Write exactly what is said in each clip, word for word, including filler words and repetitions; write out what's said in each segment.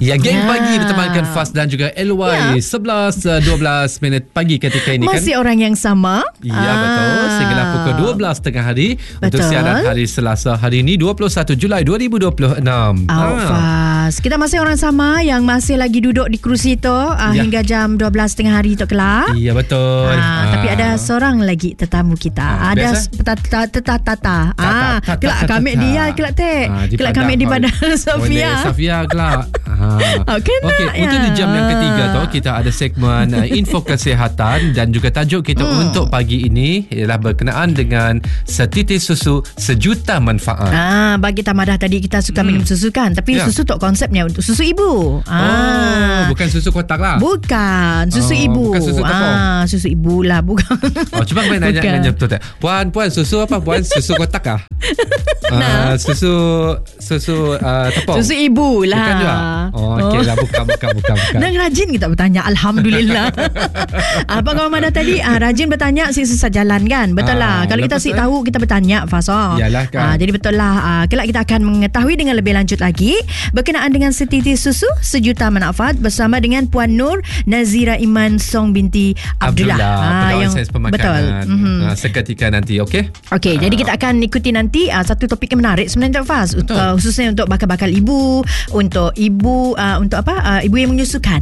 Ya, Geng Ya. Pagi ditemankan Fas dan juga L Y. Ya. sebelas dua belas minit pagi ketika ini kan. Masih orang yang sama. Ya, betul. Sehinggalah pukul dua belas tengah hari untuk Betul. siaran hari Selasa hari ini dua puluh satu Julai dua ribu dua puluh enam. Oh, Fas. Kita masih orang sama yang masih lagi duduk di kerusi tu uh, Ya. hingga jam dua belas tengah hari tu kelak. Ya, betul. Ah, tapi ada seorang lagi tetamu kita. Ah, ada biasa? tata-tata. Ah, Tata- kelak tata- kami tata. dia kelak tek. Ah, di Kelak Padang. kami di Padang Oleh Sofia. Safia kelak. Ha. Okey nak, Okey, ya. untuk di jam yang ketiga tu kita ada segmen uh, info kesihatan dan juga tajuk kita Hmm. untuk pagi ini ialah berkenaan dengan setitis susu sejuta manfaat. Ah, bagi Tamadah tadi kita suka minum susu kan, tapi Ya. susu tu konsepnya untuk susu ibu. Oh, Ah. bukan susu kotak lah. Bukan susu Oh, ibu. bukan susu tepung. Ah, susu ibu lah, bukan. Oh, cuba main nanya Bukan. nanya betul tak? Puan, puan susu apa? Puan susu kotak kah? uh, susu susu uh, tepung. Susu ibu lah. Bukan juga. Oh, okey lah, bukan bukan bukan bukan. Dan rajin kita bertanya. Alhamdulillah. Apa kawan Mada tadi? Ah, rajin bertanya si susah jalan kan. Betul Ah, lah. Kalau kita lepas si tu? tahu kita bertanya Fasa. Yalah kan. Ah, jadi betul lah. Ah, kelak kita akan mengetahui dengan lebih lanjut lagi berkenaan dengan setitis susu sejuta manfaat bersama dengan Puan Nur Nazira Iman Song binti Abdullah. Abdullah, Ah, pegawai sains pemakanan. betul. Mhm. Uh, seketika nanti, okey? Okey, jadi kita akan ikuti nanti uh, satu topik yang menarik sebenarnya Tok Faz, uh, khususnya untuk bakal-bakal ibu, untuk ibu uh, untuk apa? Uh, ibu yang menyusukan.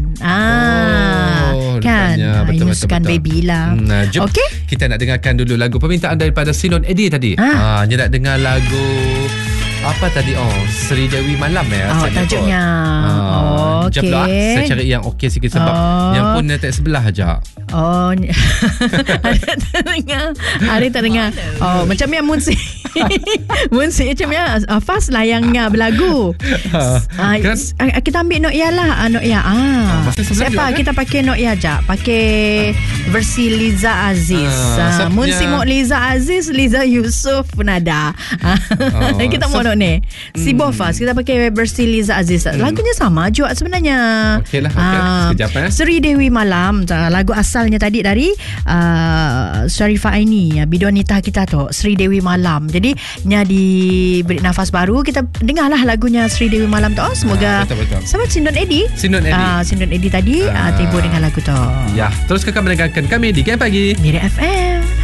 Ah, Oh, kan. rupanya. Ah, Betul, menyusukan betul, betul. baby lah. Hmm, nah, jom Okey. kita nak dengarkan dulu lagu permintaan daripada Sinon Eddie tadi. Ah. Ah, dia nak dengar lagu apa tadi? Oh, Seri Dewi Malam ya. Oh, saya tajuknya. Ah, Okey. Jap lah, saya cari yang okey sikit sebab Oh. yang pun dekat sebelah aja. Oh, ni- ada tak dengar? Ada tak dengar? Oh, macam yang Munsi. Munsi macam yang uh, Faz lah yang uh, berlagu. Ah, Kan? s- ah, kita ambil Nokia lah, ah, Nokia. Ah. masa sebelah Siapa juga, kan? kita pakai Nokia je. Pakai versi Liza Aziz. Ah, Ah, sebabnya- Munsi mau Liza Aziz, Liza Yusof pun ada. Ah, Oh, kita mau seb- nak ni. Si Bofas kita pakai versi Liza Aziz. Lagunya sama juga sebenarnya. Okey lah, okey. Ah, Sekejap, eh. Seri Dewi Malam. Ah, lagu asalnya tadi dari uh, Syarifah Aini, uh, bidwanita kita tu, Seri Dewi Malam. Jadi nya diberi nafas baru, kita dengarlah lagunya Seri Dewi Malam tu. Semoga Ah, betul, betul. sama Sindon Eddie. Sinon Eddie. Ah, Sindon Eddie tadi Ah. uh, tiba dengan lagu tu. Ya, terus kakak mendengarkan kami di Game Pagi. Mira F M.